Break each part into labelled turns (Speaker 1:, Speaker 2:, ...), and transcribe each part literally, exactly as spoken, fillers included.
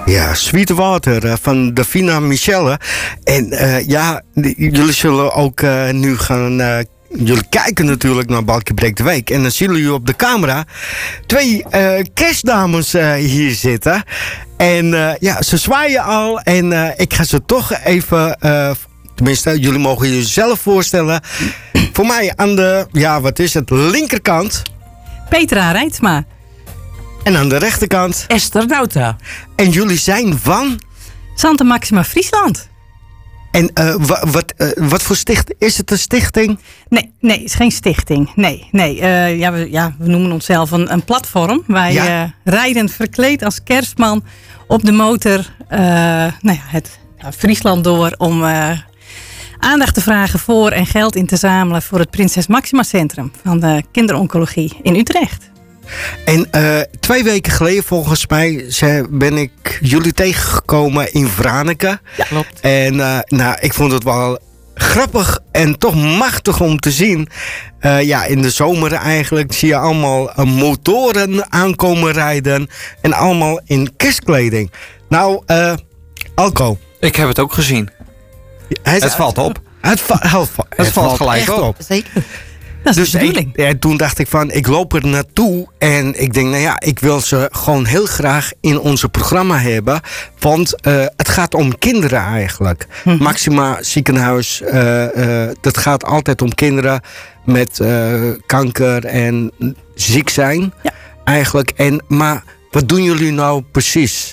Speaker 1: Ja, Sweetwater uh, van Davina Michelle. En uh, ja, die, jullie zullen ook uh, nu gaan... Uh, jullie kijken natuurlijk naar Balkje Breekt de Week. En dan zien jullie op de camera twee uh, kerstdames uh, hier zitten. En uh, ja, ze zwaaien al. En uh, ik ga ze toch even... Uh, tenminste, jullie mogen jezelf voorstellen. Voor mij aan de, ja, wat is het, linkerkant...
Speaker 2: Petra Rijtsma.
Speaker 1: En aan de rechterkant...
Speaker 3: Esther Nauta.
Speaker 1: En jullie zijn van...
Speaker 2: Santa Maxima Friesland.
Speaker 1: En uh, wat, wat, uh, wat voor stichting? Is het een stichting?
Speaker 2: Nee, nee, het is geen stichting. Nee, nee. Uh, ja, we, ja, we noemen onszelf een, een platform. Wij ja. uh, rijden verkleed als kerstman op de motor uh, nou ja, het uh, Friesland door om uh, aandacht te vragen voor en geld in te zamelen voor het Prinses Maxima Centrum van de kinderoncologie in Utrecht.
Speaker 1: En uh, twee weken geleden volgens mij ben ik jullie tegengekomen in Franeker.
Speaker 3: Ja, klopt.
Speaker 1: En uh, nou, ik vond het wel grappig en toch machtig om te zien. Uh, ja, in de zomer eigenlijk zie je allemaal uh, motoren aankomen rijden. En allemaal in kerstkleding. Nou, uh, Alco.
Speaker 4: Ik heb het ook gezien.
Speaker 1: Het,
Speaker 4: het valt op.
Speaker 1: Het, va- het, va- het,
Speaker 4: het valt,
Speaker 1: valt
Speaker 4: gelijk op.
Speaker 1: op.
Speaker 3: Zeker.
Speaker 2: Dat is
Speaker 1: dus
Speaker 2: de bedoeling.
Speaker 1: ik, ja, toen dacht ik van, ik loop er naartoe en ik denk, nou ja, ik wil ze gewoon heel graag in onze programma hebben. Want uh, het gaat om kinderen eigenlijk. Mm-hmm. Maxima ziekenhuis, uh, uh, dat gaat altijd om kinderen met uh, kanker en ziek zijn. Ja. Eigenlijk. En, maar wat doen jullie nou precies?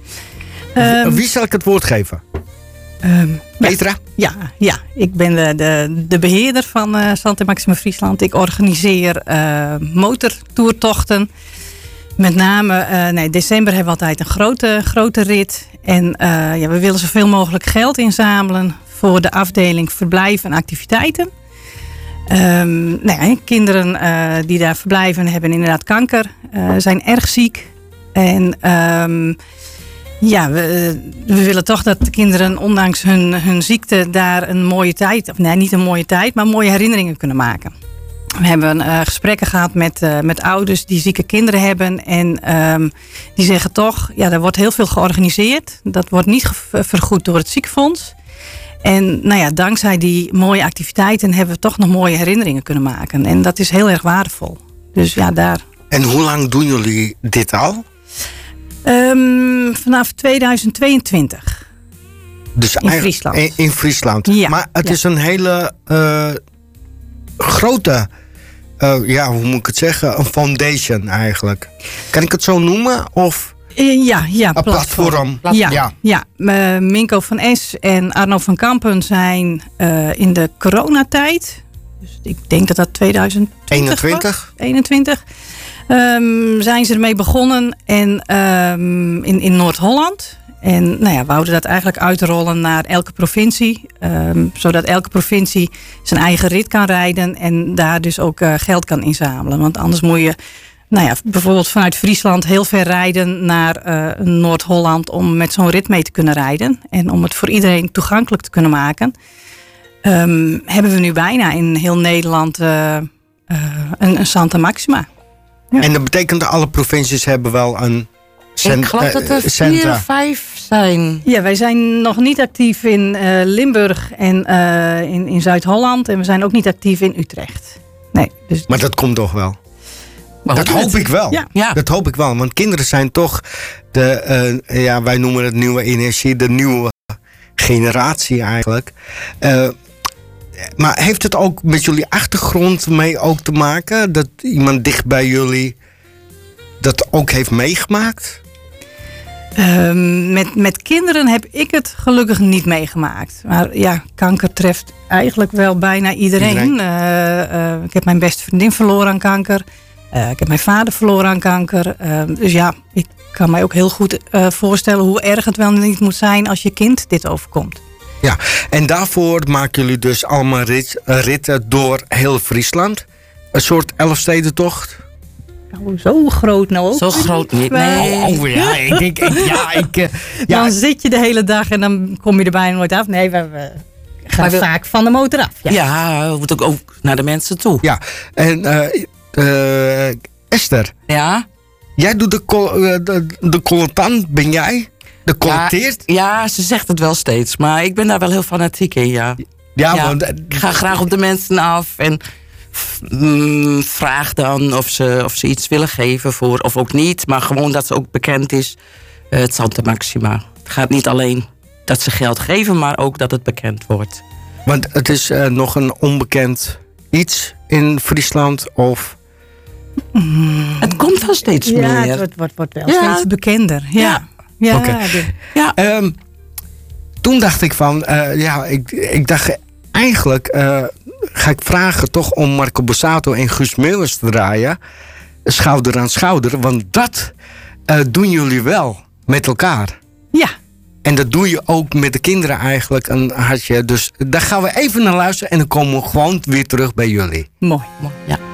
Speaker 1: Um, Wie zal ik het woord geven?
Speaker 2: Um,
Speaker 1: Petra?
Speaker 2: Ja, ja, ik ben de, de, de beheerder van uh, Santa Maxima Friesland. Ik organiseer uh, motortoertochten. Met name, uh, nee, december hebben we altijd een grote, grote rit. En uh, ja, we willen zoveel mogelijk geld inzamelen voor de afdeling verblijf en activiteiten. Um, nou ja, kinderen uh, die daar verblijven hebben inderdaad kanker, uh, zijn erg ziek. En... Um, Ja, we, we willen toch dat de kinderen ondanks hun, hun ziekte daar een mooie tijd, of nee, niet een mooie tijd, maar mooie herinneringen kunnen maken. We hebben uh, gesprekken gehad met, uh, met ouders die zieke kinderen hebben. En um, die zeggen toch, ja, er wordt heel veel georganiseerd. Dat wordt niet ge- vergoed door het ziekenfonds. En nou ja, dankzij die mooie activiteiten hebben we toch nog mooie herinneringen kunnen maken. En dat is heel erg waardevol. Dus ja, daar.
Speaker 1: En hoe lang doen jullie dit al?
Speaker 2: Um, vanaf tweeduizend tweeëntwintig.
Speaker 1: Dus
Speaker 2: in Friesland.
Speaker 1: In, in Friesland.
Speaker 2: Ja,
Speaker 1: maar het
Speaker 2: ja.
Speaker 1: is een hele uh, grote, uh, ja, hoe moet ik het zeggen? Een foundation eigenlijk. Kan ik het zo noemen? Of
Speaker 2: uh, ja, ja,
Speaker 1: een platform?
Speaker 2: platform. Ja, ja. ja. Uh, Minko van Es en Arno van Kampen zijn uh, in de coronatijd. Dus ik denk dat dat tweeduizend eenentwintig was. eenentwintig Um, zijn ze ermee begonnen en, um, in, in Noord-Holland. En nou ja, we wouden dat eigenlijk uitrollen naar elke provincie. Um, zodat elke provincie zijn eigen rit kan rijden en daar dus ook uh, geld kan inzamelen. Want anders moet je nou ja, bijvoorbeeld vanuit Friesland heel ver rijden naar uh, Noord-Holland om met zo'n rit mee te kunnen rijden. En om het voor iedereen toegankelijk te kunnen maken. Um, hebben we nu bijna in heel Nederland uh, uh, een, een Santa Maxima. Ja.
Speaker 1: En dat betekent dat alle provincies hebben wel een cent-
Speaker 3: Ik geloof dat er vier, vijf zijn.
Speaker 2: Ja, wij zijn nog niet actief in uh, Limburg en uh, in, in Zuid-Holland. En we zijn ook niet actief in Utrecht. Nee, dus
Speaker 1: maar dat komt toch wel? Maar dat hoop ik wel.
Speaker 2: Ja.
Speaker 3: Ja.
Speaker 1: Dat hoop ik wel. Want kinderen zijn toch de, uh, ja, wij noemen het nieuwe energie, de nieuwe generatie eigenlijk. Uh, Maar heeft het ook met jullie achtergrond mee ook te maken? Dat iemand dicht bij jullie dat ook heeft meegemaakt?
Speaker 2: Um, met, met kinderen heb ik het gelukkig niet meegemaakt. Maar ja, kanker treft eigenlijk wel bijna iedereen.
Speaker 1: iedereen.
Speaker 2: Uh, uh, ik heb mijn beste vriendin verloren aan kanker. Uh, ik heb mijn vader verloren aan kanker. Uh, dus ja, ik kan mij ook heel goed uh, voorstellen hoe erg het wel niet moet zijn als je kind dit overkomt.
Speaker 1: Ja, en daarvoor maken jullie dus allemaal rit, ritten door heel Friesland. Een soort elfstedentocht.
Speaker 2: Nou, zo groot nou ook.
Speaker 3: Zo groot niet, nee.
Speaker 1: Oh, oh ja, ik denk, ik, ja, ik... Uh, ja.
Speaker 2: Dan zit je de hele dag en dan kom je er bijna nooit af. Nee, we, we gaan
Speaker 3: we,
Speaker 2: vaak van de motor af.
Speaker 3: Ja, ja we moeten ook, ook naar de mensen toe.
Speaker 1: Ja, en uh, uh, Esther.
Speaker 3: Ja?
Speaker 1: Jij doet de, col- uh, de, de colletant, ben jij? De collecteert?
Speaker 3: Ja, ja, ze zegt het wel steeds. Maar ik ben daar wel heel fanatiek in, ja.
Speaker 1: Ja,
Speaker 3: Ja,
Speaker 1: want,
Speaker 3: ik ga graag op de mensen af en mm, vraag dan of ze, of ze iets willen geven voor, of ook niet. Maar gewoon dat ze ook bekend is, uh, het Santa Maxima. Het gaat niet alleen dat ze geld geven, maar ook dat het bekend wordt.
Speaker 1: want het is uh, nog een onbekend iets in Friesland of...
Speaker 3: Het komt wel steeds
Speaker 2: Ja,
Speaker 3: meer.
Speaker 2: het wordt, wordt, wordt wel
Speaker 3: Ja.
Speaker 2: steeds bekender. Ja.
Speaker 3: Ja.
Speaker 2: Ja,
Speaker 1: Oké.
Speaker 2: de-
Speaker 3: Ja,
Speaker 1: Ehm, toen dacht ik van, uh, ja, ik, ik dacht eigenlijk uh, ga ik vragen toch om Marco Borsato en Guus Meeuwis te draaien. Schouder aan schouder, want dat uh, doen jullie wel met elkaar.
Speaker 2: ja.
Speaker 1: En dat doe je ook met de kinderen eigenlijk een hartje. Dus daar gaan we even naar luisteren en dan komen we gewoon weer terug bij jullie.
Speaker 2: Mooi.
Speaker 3: ja.